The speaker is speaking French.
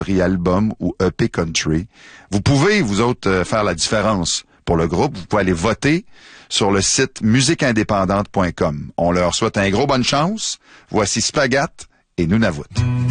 prix album ou EP country. Vous pouvez, vous autres, faire la différence pour le groupe. Vous pouvez aller voter sur le site musiqueindépendante.com. On leur souhaite un gros bonne chance. Voici Spagat et Nunavut.